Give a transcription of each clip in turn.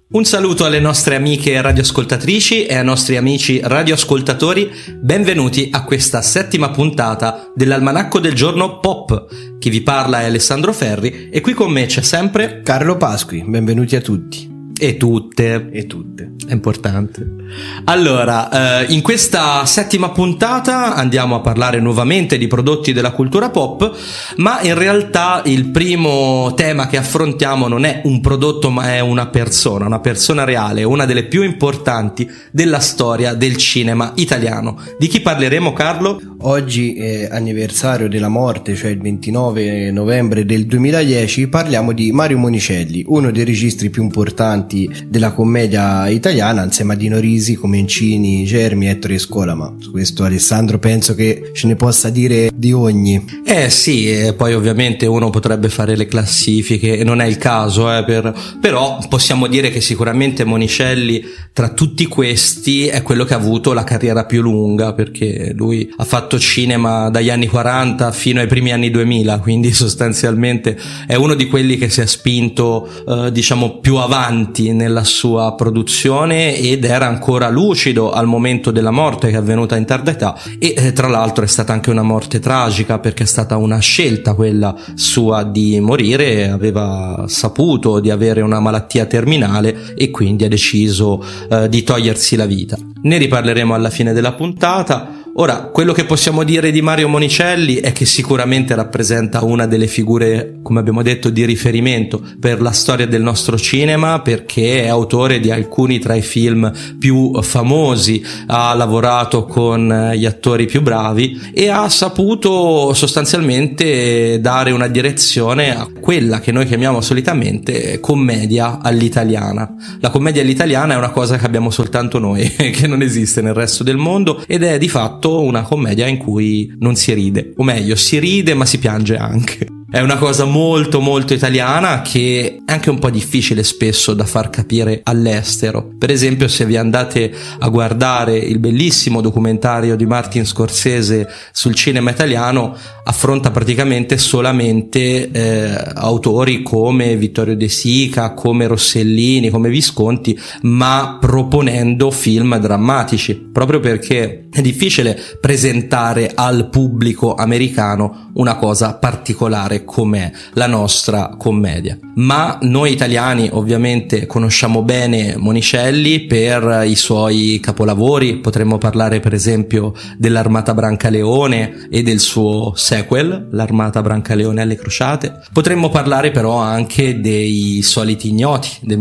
Un saluto alle nostre amiche radioascoltatrici e ai nostri amici radioascoltatori, benvenuti a questa 7ª puntata dell'Almanacco del Giorno Pop. Chi vi parla è Alessandro Ferri e qui con me c'è sempre Carlo Pasqui, benvenuti a tutti. E tutte. È importante. Allora, in questa 7ª puntata andiamo a parlare nuovamente di prodotti della cultura pop, ma in realtà il primo tema che affrontiamo non è un prodotto ma è una persona reale, una delle più importanti della storia del cinema italiano. Di chi parleremo, Carlo? Oggi è anniversario della morte, cioè il 29 novembre del 2010, parliamo di Mario Monicelli, uno dei registri più importanti della commedia italiana, insieme a Dino Risi, Comencini, Germi, Ettore Scola, ma su questo Alessandro penso che ce ne possa dire di ogni. Sì, e poi ovviamente uno potrebbe fare le classifiche, e non è il caso, però possiamo dire che sicuramente Monicelli tra tutti questi è quello che ha avuto la carriera più lunga, perché lui ha fatto cinema dagli anni 40 fino ai primi anni 2000, quindi sostanzialmente è uno di quelli che si è spinto diciamo più avanti nella sua produzione ed era ancora lucido al momento della morte, che è avvenuta in tarda età, e tra l'altro è stata anche una morte tragica, perché è stata una scelta quella sua di morire. Aveva saputo di avere una malattia terminale e quindi ha deciso di togliersi la vita. Ne riparleremo alla fine della puntata. Ora, quello che possiamo dire di Mario Monicelli è che sicuramente rappresenta una delle figure, come abbiamo detto, di riferimento per la storia del nostro cinema, perché è autore di alcuni tra i film più famosi, ha lavorato con gli attori più bravi e ha saputo sostanzialmente dare una direzione a quella che noi chiamiamo solitamente commedia all'italiana. La commedia all'italiana è una cosa che abbiamo soltanto noi, che non esiste nel resto del mondo, ed è di fatto una commedia in cui non si ride, o meglio si ride ma si piange anche. È una cosa molto molto italiana, che è anche un po' difficile spesso da far capire all'estero. Per esempio, se vi andate a guardare il bellissimo documentario di Martin Scorsese sul cinema italiano, affronta praticamente solamente autori come Vittorio De Sica, come Rossellini, come Visconti, ma proponendo film drammatici, proprio perché è difficile presentare al pubblico americano una cosa particolare com'è la nostra commedia. Ma noi italiani ovviamente conosciamo bene Monicelli per i suoi capolavori. Potremmo parlare per esempio dell'Armata Brancaleone e del suo sequel, l'Armata Brancaleone alle crociate. Potremmo parlare però anche dei Soliti Ignoti del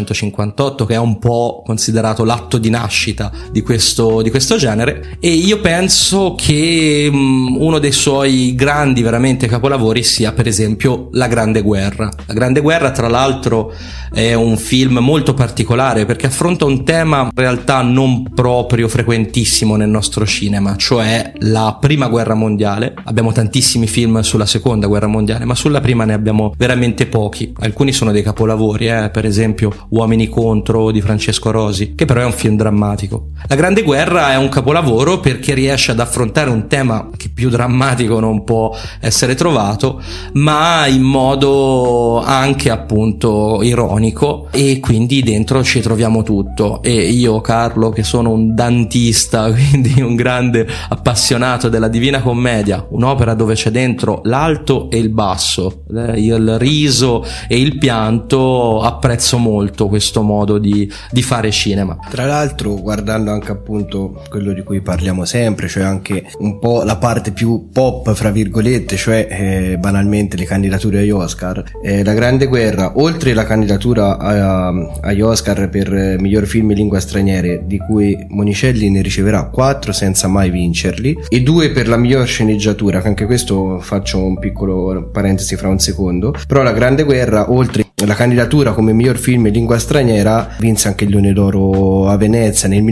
1958, che è un po' considerato l'atto di nascita di questo genere, e io penso che uno dei suoi grandi veramente capolavori sia per esempio La Grande Guerra. La Grande Guerra, tra l'altro, è un film molto particolare perché affronta un tema in realtà non proprio frequentissimo nel nostro cinema, cioè la Prima Guerra Mondiale. Abbiamo tantissimi film sulla Seconda Guerra Mondiale, ma sulla prima ne abbiamo veramente pochi. Alcuni sono dei capolavori, per esempio Uomini contro di Francesco Rosi, che però è un film drammatico. La Grande Guerra è un capolavoro perché riesce ad affrontare un tema che più drammatico non può essere trovato, ma in modo anche appunto ironico, e quindi dentro ci troviamo tutto. E io, Carlo, che sono un dantista, quindi un grande appassionato della Divina Commedia, un'opera dove c'è dentro l'alto e il basso, il riso e il pianto, apprezzo molto questo modo di fare cinema. Tra l'altro, guardando anche appunto quello di cui parliamo sempre, cioè anche un po' la parte più pop fra virgolette, cioè banalmente le candidature agli Oscar, La Grande Guerra, oltre la candidatura agli Oscar per miglior film in lingua straniera, di cui Monicelli ne riceverà 4 senza mai vincerli, e 2 per la miglior sceneggiatura, che anche questo faccio un piccolo parentesi fra un secondo. Però La Grande Guerra, oltre la candidatura come miglior film in lingua straniera, vinse anche il Leone d'Oro a Venezia nel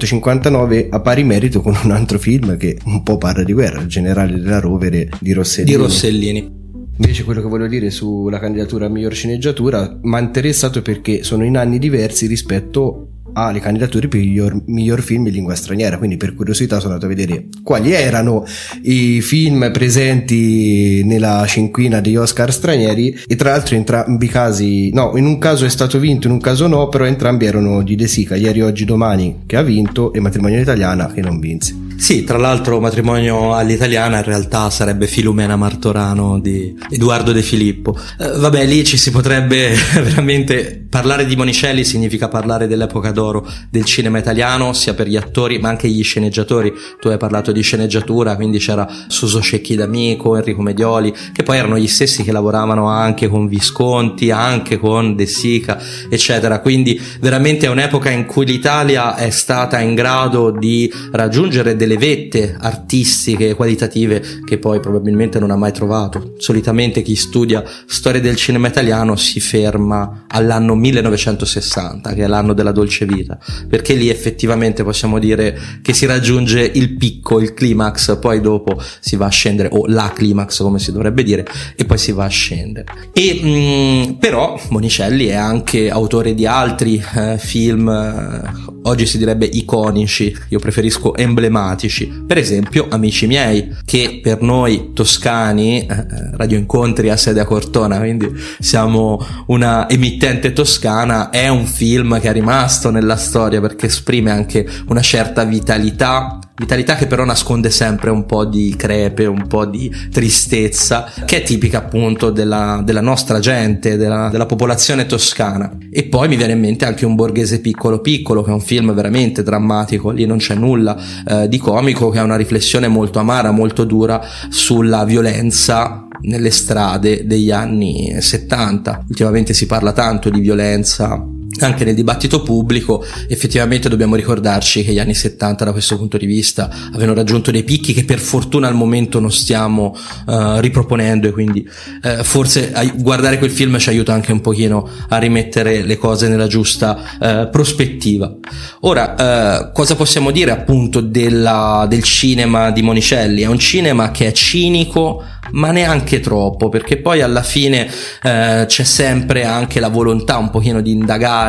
1959, a pari merito con un altro film che un po' parla di guerra, Il generale della rovere di Rossellini. Invece quello che voglio dire sulla candidatura a miglior sceneggiatura mi ha interessato perché sono in anni diversi rispetto alle candidature per miglior film in lingua straniera, quindi per curiosità sono andato a vedere quali erano i film presenti nella cinquina degli Oscar stranieri, e tra l'altro in entrambi i casi, no, in un caso è stato vinto, in un caso no, però entrambi erano di De Sica, Ieri, Oggi, Domani, che ha vinto, e Matrimonio all'italiana, che non vinse. Sì, tra l'altro Matrimonio all'italiana in realtà sarebbe Filumena Martorano di Edoardo De Filippo. Vabbè, lì ci si potrebbe veramente parlare di Monicelli, significa parlare dell'epoca d'oro del cinema italiano, sia per gli attori ma anche gli sceneggiatori. Tu hai parlato di sceneggiatura, quindi c'era Suso Cecchi D'Amico, Enrico Medioli, che poi erano gli stessi che lavoravano anche con Visconti, anche con De Sica, eccetera. Quindi veramente è un'epoca in cui l'Italia è stata in grado di raggiungere delle vette artistiche qualitative che poi probabilmente non ha mai trovato. Solitamente chi studia storia del cinema italiano si ferma all'anno 1960, che è l'anno della dolce vita, perché lì effettivamente possiamo dire che si raggiunge il picco, il climax, poi dopo si va a scendere, o la climax come si dovrebbe dire, e poi si va a scendere. E però Monicelli è anche autore di altri film, oggi si direbbe iconici, io preferisco emblematici, per esempio Amici miei, che per noi toscani, Radio Incontri ha sede a Cortona, quindi siamo una emittente toscana, è un film che è rimasto nella storia perché esprime anche una certa vitalità che però nasconde sempre un po' di crepe, un po' di tristezza, che è tipica appunto della nostra gente, della popolazione toscana. E poi mi viene in mente anche Un borghese piccolo piccolo, che è un film veramente drammatico, lì non c'è nulla di comico, che è una riflessione molto amara, molto dura sulla violenza nelle strade degli anni 70. Ultimamente si parla tanto di violenza anche nel dibattito pubblico. Effettivamente dobbiamo ricordarci che gli anni 70 da questo punto di vista avevano raggiunto dei picchi che per fortuna al momento non stiamo riproponendo, e quindi forse guardare quel film ci aiuta anche un pochino a rimettere le cose nella giusta prospettiva. Ora, cosa possiamo dire appunto del cinema di Monicelli? È un cinema che è cinico ma neanche troppo, perché poi alla fine c'è sempre anche la volontà un pochino di indagare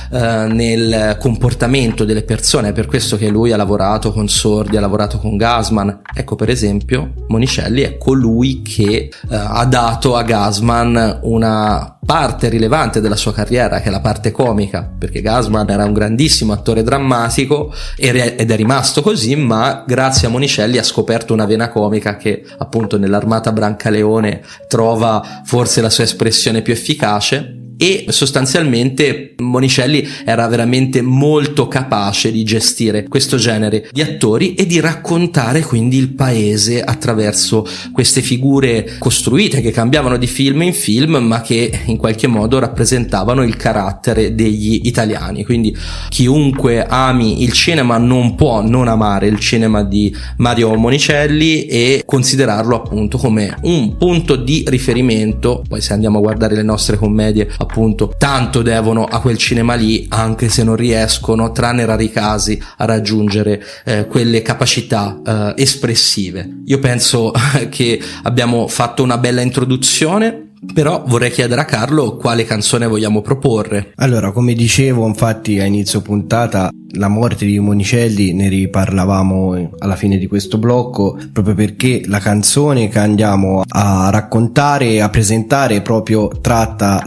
nel comportamento delle persone. È per questo che lui ha lavorato con Sordi, ha lavorato con Gassman. Ecco, per esempio Monicelli è colui che ha dato a Gassman una parte rilevante della sua carriera, che è la parte comica, perché Gassman era un grandissimo attore drammatico ed è rimasto così, ma grazie a Monicelli ha scoperto una vena comica che appunto nell'Armata Brancaleone trova forse la sua espressione più efficace. E sostanzialmente Monicelli era veramente molto capace di gestire questo genere di attori e di raccontare quindi il paese attraverso queste figure costruite che cambiavano di film in film, ma che in qualche modo rappresentavano il carattere degli italiani. Quindi chiunque ami il cinema non può non amare il cinema di Mario Monicelli e considerarlo appunto come un punto di riferimento. Poi se andiamo a guardare le nostre commedie, appunto, tanto devono a quel cinema lì, anche se non riescono, tranne rari casi, a raggiungere quelle capacità espressive. Io penso che abbiamo fatto una bella introduzione, però vorrei chiedere a Carlo quale canzone vogliamo proporre. Allora, come dicevo infatti a inizio puntata, la morte di Monicelli ne riparlavamo alla fine di questo blocco, proprio perché la canzone che andiamo a raccontare e a presentare è proprio tratta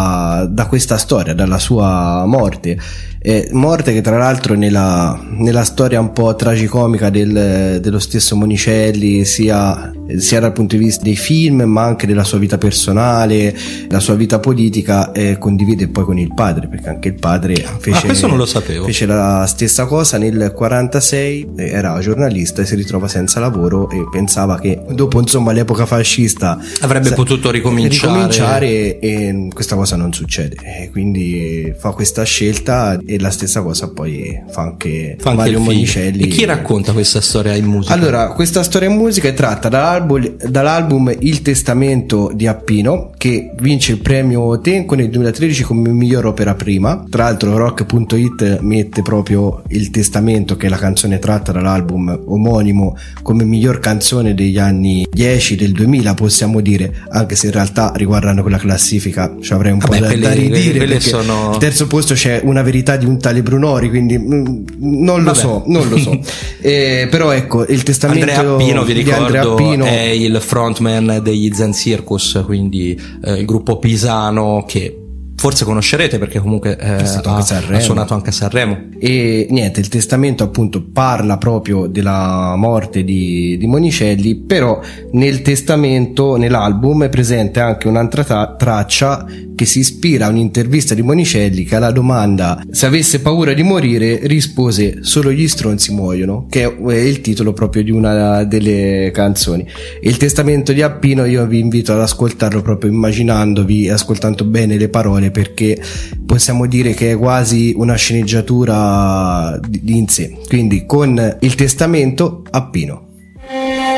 da questa storia, dalla sua morte. Morte che tra l'altro nella storia un po' tragicomica dello stesso Monicelli, sia dal punto di vista dei film ma anche della sua vita personale, la sua vita politica, condivide poi con il padre, perché anche il padre questo non lo sapevo. Fece la stessa cosa nel 46, era giornalista e si ritrova senza lavoro e pensava che dopo insomma l'epoca fascista avrebbe potuto ricominciare e questa cosa non succede, e quindi fa questa scelta. E la stessa cosa poi fa anche Mario Monicelli. E chi racconta questa storia in musica? Allora, questa storia in musica è tratta da dall'album Il Testamento di Appino, che vince il premio Tenco nel 2013 come miglior opera prima. Tra l'altro Rock.it mette proprio Il Testamento, che è la canzone tratta dall'album omonimo, come miglior canzone degli anni 10 del 2000, possiamo dire, anche se in realtà riguardando quella classifica ci avrei un po' da ridire, perché al terzo posto c'è Una verità di un tale Brunori, quindi non lo so. Però ecco, Il Testamento Andrea Appino, vi ricordo, Andrea Appino è il frontman degli Zen Circus, quindi il gruppo pisano che forse conoscerete perché comunque ha suonato anche a Sanremo. E niente, Il Testamento appunto parla proprio della morte di Monicelli, però nel testamento, nell'album, è presente anche un'altra traccia che si ispira a un'intervista di Monicelli, che alla domanda se avesse paura di morire rispose: solo gli stronzi muoiono, che è il titolo proprio di una delle canzoni. Il Testamento di Appino io vi invito ad ascoltarlo proprio immaginandovi, ascoltando bene le parole, perché possiamo dire che è quasi una sceneggiatura in sé. Quindi con Il Testamento, Appino.